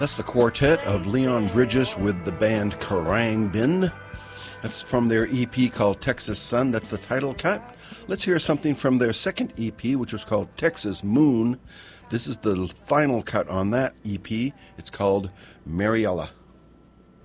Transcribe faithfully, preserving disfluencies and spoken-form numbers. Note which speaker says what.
Speaker 1: That's the quartet of Leon Bridges with the band Khruangbin. That's from their E P called Texas Sun. That's the title cut. Let's hear something from their second E P, which was called Texas Moon. This is the final cut on that E P. It's called Mariella.